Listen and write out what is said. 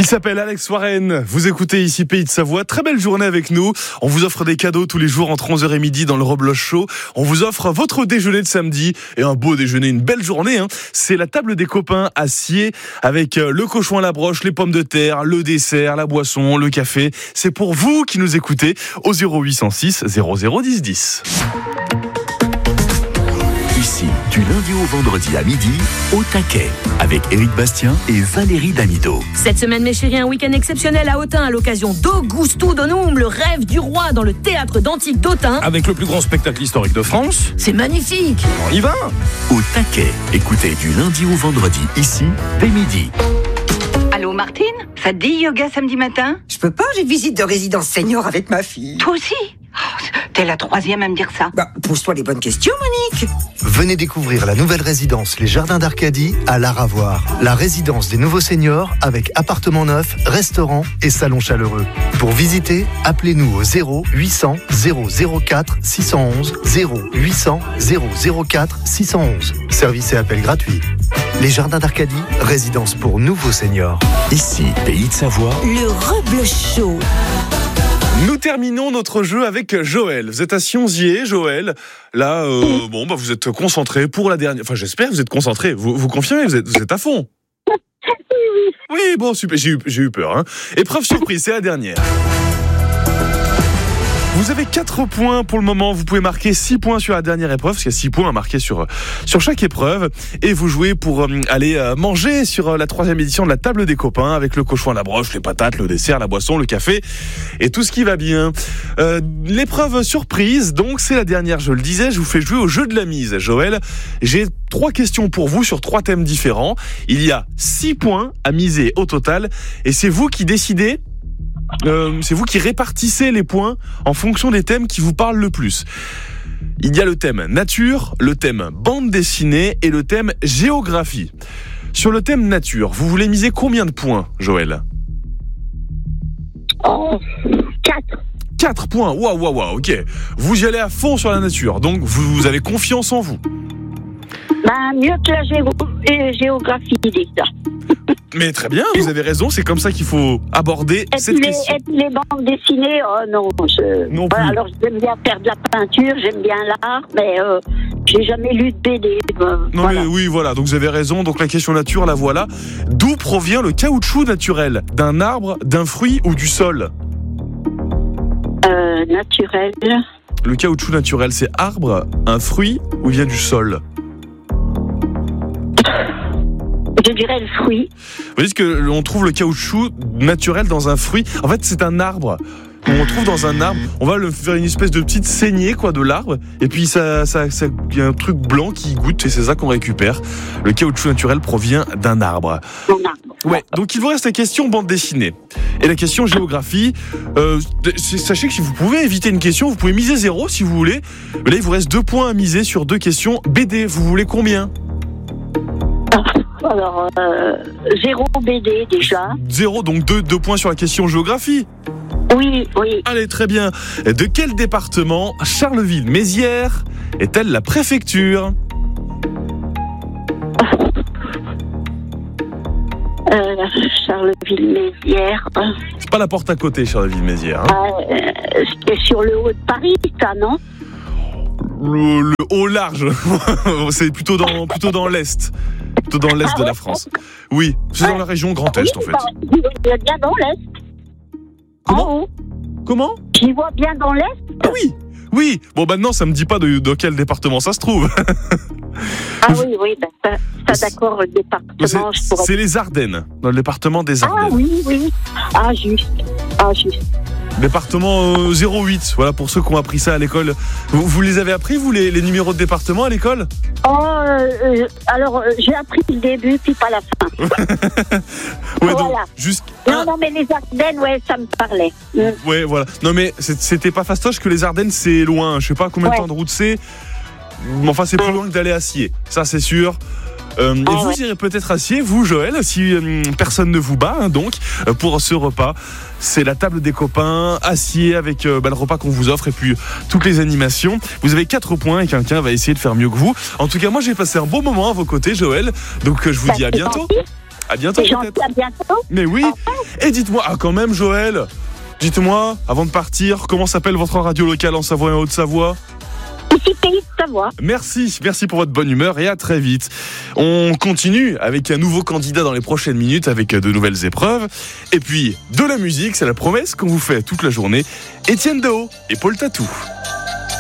Il s'appelle Alex Warren. Vous écoutez ici Pays de Savoie. Très belle journée avec nous. On vous offre des cadeaux tous les jours entre 11h et midi dans le Rebloche Show. On vous offre votre déjeuner de samedi et un beau déjeuner, une belle journée. C'est la table des copains à Sciez avec le cochon à la broche, les pommes de terre, le dessert, la boisson, le café. C'est pour vous qui nous écoutez au 0806 00 10 10. Ici, du lundi au vendredi à midi, au taquet, avec Éric Bastien et Valérie Damido. Cette semaine, mes chéris, un week-end exceptionnel à Autun à l'occasion d'Augusto Donum, le rêve du roi dans le théâtre d'Antique d'Autun. Avec le plus grand spectacle historique de France. C'est magnifique. On y va. Au taquet, écoutez du lundi au vendredi, ici, dès midi. Allô Martine, ça te dit yoga samedi matin? Je peux pas, j'ai visite de résidence senior avec ma fille. Toi aussi? T'es la troisième à me dire ça. Pose-toi les bonnes questions, Monique. Venez découvrir la nouvelle résidence Les Jardins d'Arcadie à Laravoir. La résidence des nouveaux seniors avec appartement neuf, restaurant et salon chaleureux. Pour visiter, appelez-nous au 0800 004 611 0800 004 611. Service et appel gratuit. Les Jardins d'Arcadie, résidence pour nouveaux seniors. Ici, Pays de Savoie. Le Rebloche Show. Nous terminons notre jeu avec Joël. Vous êtes à Sionzier, Joël. Là, vous êtes concentré pour la dernière. Enfin, j'espère que vous êtes concentré. Vous confirmez, vous êtes à fond. Oui, bon, super. J'ai eu peur. Épreuve surprise, c'est la dernière. Vous avez 4 points pour le moment. Vous pouvez marquer 6 points sur la dernière épreuve, parce qu'il y a 6 points à marquer sur chaque épreuve. Et vous jouez pour aller manger sur la 3e édition de la table des copains, avec le cochon à la broche, les patates, le dessert, la boisson, le café et tout ce qui va bien. L'épreuve surprise, donc, c'est la dernière, je le disais. Je vous fais jouer au jeu de la mise. Joël, j'ai 3 questions pour vous sur 3 thèmes différents. Il y a 6 points à miser au total. Et c'est vous qui décidez. C'est vous qui répartissez les points en fonction des thèmes qui vous parlent le plus. Il y a le thème nature, le thème bande dessinée et le thème géographie. Sur le thème nature, vous voulez miser combien de points, Joël ? 4. 4 points, waouh, ok. Vous y allez à fond sur la nature, donc vous avez confiance en vous. Mieux que la géographie déjà. Mais très bien, vous avez raison, c'est comme ça qu'il faut aborder cette question. Et puis les bandes dessinées, non plus. Alors j'aime bien faire de la peinture, j'aime bien l'art, mais j'ai jamais lu de BD. Mais oui, voilà, donc vous avez raison, donc la question nature, la voilà. D'où provient le caoutchouc naturel ? D'un arbre, d'un fruit ou du sol ? Naturel. Le caoutchouc naturel, c'est arbre, un fruit ou vient du sol ? Je dirais le fruit. Vous dites qu'on trouve le caoutchouc naturel dans un fruit. En fait, c'est un arbre. On trouve dans un arbre. On va le faire une espèce de petite saignée de l'arbre. Et puis, ça, y a un truc blanc qui goûte et c'est ça qu'on récupère. Le caoutchouc naturel provient d'un arbre. Ouais. Donc, il vous reste la question bande dessinée. Et la question géographie. Sachez que si vous pouvez éviter une question, vous pouvez miser 0 si vous voulez. Mais là, il vous reste 2 points à miser sur 2 questions. BD, vous voulez combien ? Alors, 0 BD déjà. 0, donc 2 points sur la question géographie. Oui. Allez, très bien. De quel département Charleville-Mézières est-elle la préfecture ? Charleville-Mézières. C'est pas la porte à côté, Charleville-Mézières. C'est sur le haut de Paris, ça, non ? Le haut large. C'est plutôt dans l'est. Plutôt dans l'est de la France. Oui, c'est dans la région Grand Est, en fait. J'y vois bien dans l'est. Comment ? J'y vois bien dans l'est. Ah oui. Bon, maintenant, ça me dit pas de quel département ça se trouve. Oui, ça d'accord, le département. C'est les Ardennes, dans le département des Ardennes. Ah oui. Juste. Département 08, voilà, pour ceux qui ont appris ça à l'école. Vous les avez appris, vous, les numéros de département à l'école ? Alors, j'ai appris le début, puis pas la fin. Ouais, voilà. donc, Non, mais les Ardennes, ça me parlait. Ouais, voilà. Non, mais c'était pas fastoche que les Ardennes, c'est loin. Je sais pas combien de temps de route c'est. Mais enfin, c'est plus loin que d'aller à Sciez. Ça, c'est sûr. Et vous irez peut-être à Sciez, vous Joël, si personne ne vous bat, donc pour ce repas. C'est la table des copains à Sciez avec le repas qu'on vous offre et puis toutes les animations. Vous avez 4 points et quelqu'un va essayer de faire mieux que vous. En tout cas, moi j'ai passé un bon moment à vos côtés, Joël. Donc je vous dis à bientôt. À bientôt, C'est gentil, peut-être. à bientôt. Mais oui. Et dites-moi, quand même, Joël, dites-moi, avant de partir, comment s'appelle votre radio locale en Savoie et en Haute-Savoie ? Ici, Pays de Savoie. Merci pour votre bonne humeur et à très vite. On continue avec un nouveau candidat dans les prochaines minutes avec de nouvelles épreuves. Et puis, de la musique, c'est la promesse qu'on vous fait toute la journée. Étienne Dao et Paul Tatou.